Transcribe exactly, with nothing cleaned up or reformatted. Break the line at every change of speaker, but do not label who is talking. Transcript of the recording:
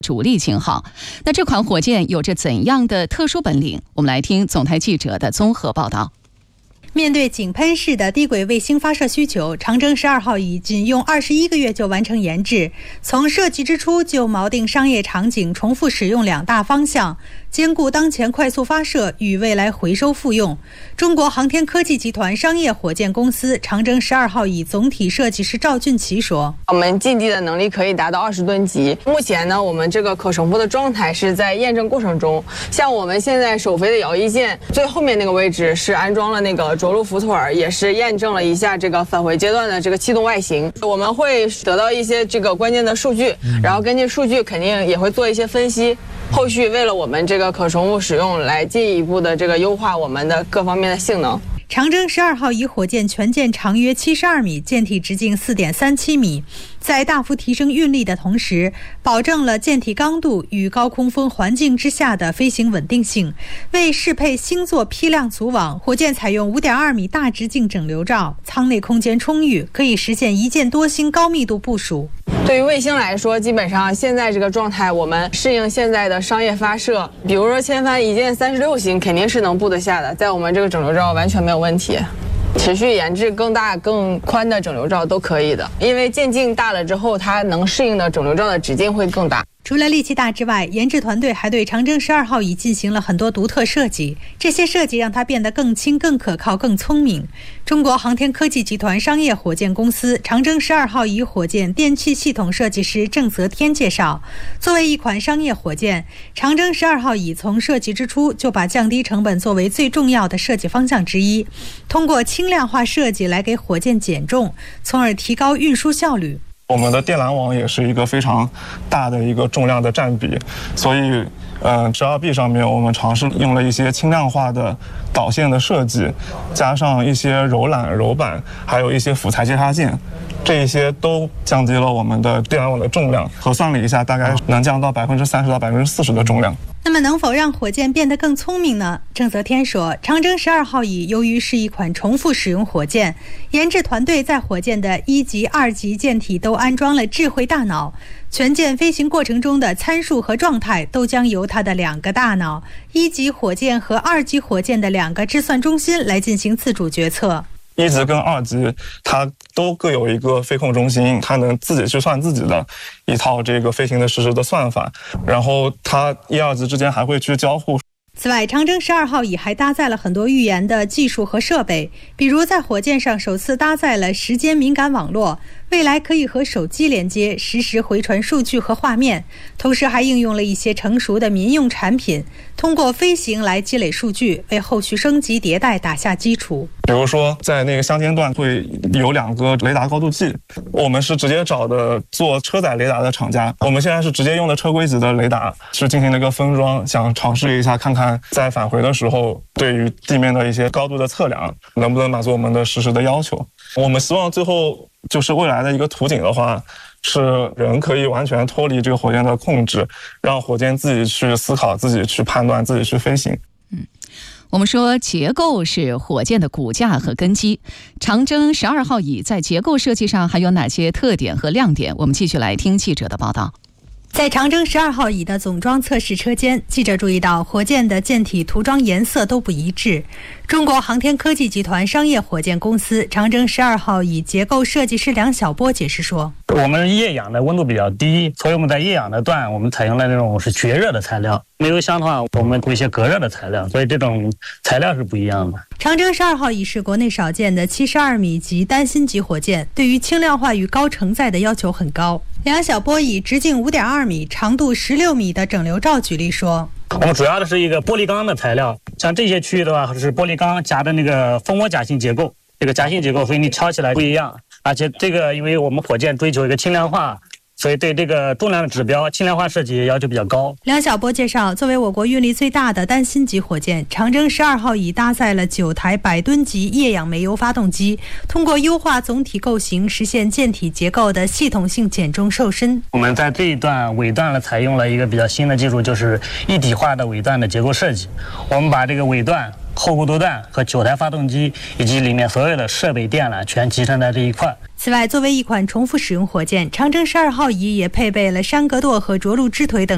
主力型号。那这款火箭有着怎样的特殊本领？我们来听总台记者的综合报道。
面对井喷式的低轨卫星发射需求，长征十二号乙仅用二十一个月就完成研制，从设计之初就锚定商业场景重复使用两大方向，兼顾当前快速发射与未来回收复用。中国航天科技集团商业火箭公司长征十二号乙总体设计师赵俊奇说：“
我们近地的能力可以达到二十吨级。目前呢，我们这个可重复的状态是在验证过程中。像我们现在首飞的遥一舰最后面那个位置是安装了那个着陆浮腿，也是验证了一下这个返回阶段的这个气动外形。我们会得到一些这个关键的数据，然后根据数据肯定也会做一些分析。”后续为了我们这个可重复使用，来进一步的这个优化我们的各方面的性能。
长征十二号乙火箭全舰长约七十二米，舰体直径 四点三七米，在大幅提升运力的同时，保证了舰体刚度与高空风环境之下的飞行稳定性。为适配星座批量组网，火箭采用 五点二米大直径整流罩，舱内空间充裕，可以实现一箭多星高密度部署。
对于卫星来说，基本上现在这个状态，我们适应现在的商业发射，比如说千帆一箭三十六星，肯定是能布得下的，在我们这个整流罩完全没有问题。持续研制更大更宽的整流罩都可以的，因为舰径大了之后，它能适应的整流罩的直径会更大。
除了力气大之外，研制团队还对长征十二号乙进行了很多独特设计，这些设计让它变得更轻、更可靠、更聪明。中国航天科技集团商业火箭公司长征十二号乙火箭电气系统设计师郑泽天介绍，作为一款商业火箭，长征十二号乙从设计之初就把降低成本作为最重要的设计方向之一，通过轻量化设计来给火箭减重，从而提高运输效率。
我们的电缆网也是一个非常大的一个重量的占比，所以，呃，十二 B 上面我们尝试用了一些轻量化的导线的设计，加上一些柔缆、柔板，还有一些辅材接插件，这一些都降低了我们的电缆网的重量。核算了一下，大概能降到百分之三十到百分之四十的重量。
那么能否让火箭变得更聪明呢？郑泽天说，长征十二号乙由于是一款重复使用火箭，研制团队在火箭的一级、二级舰体都安装了智慧大脑，全舰飞行过程中的参数和状态都将由它的两个大脑，一级火箭和二级火箭的两个计算中心来进行自主决策。
一级跟二级它都各有一个飞控中心，它能自己去算自己的一套这个飞行的实时的算法，然后它一二级之间还会去交互。
此外，长征十二号乙还搭载了很多预研的技术和设备，比如在火箭上首次搭载了时间敏感网络，未来可以和手机连接，实时回传数据和画面，同时还应用了一些成熟的民用产品，通过飞行来积累数据，为后续升级迭代打下基础。
比如说在那个相间段会有两个雷达高度计，我们是直接找的做车载雷达的厂家，我们现在是直接用的车规级的雷达去进行了一个封装，想尝试一下看看在返回的时候对于地面的一些高度的测量能不能满足我们的实时的要求。我们希望最后就是未来的一个图景的话，是人可以完全脱离这个火箭的控制，让火箭自己去思考、自己去判断、自己去飞行。
嗯，我们说结构是火箭的骨架和根基，长征十二号乙在结构设计上还有哪些特点和亮点？我们继续来听记者的报道。
在长征十二号乙的总装测试车间，记者注意到火箭的舰体涂装颜色都不一致。中国航天科技集团商业火箭公司长征十二号乙结构设计师梁晓波解释说，
我们液氧的温度比较低，所以我们在液氧的段我们采用了那种是绝热的材料，煤油箱的话我们用一些隔热的材料，所以这种材料是不一样的。
长征十二号乙是国内少见的七十二米级单芯级火箭，对于轻量化与高承载的要求很高。梁晓波以直径 五点二米、长度十六米的整流罩举例说，
我们主要的是一个玻璃钢的材料，像这些区域的话是玻璃钢夹的那个蜂窝夹心结构，这个夹心结构所以你敲起来不一样，而且这个因为我们火箭追求一个轻量化，所以对这个重量的指标轻量化设计要求比较高。
梁晓波介绍，作为我国运力最大的单芯级火箭，长征十二号乙搭载了九台百吨级液氧煤油发动机，通过优化总体构型，实现舰体结构的系统性减重瘦身。
我们在这一段尾段呢，采用了一个比较新的技术，就是一体化的尾段的结构设计。我们把这个尾段、后固度段和九台发动机以及里面所有的设备电缆全集成在这一块。
此外，作为一款重复使用火箭，长征十二号乙也配备了山格舵和着陆支腿等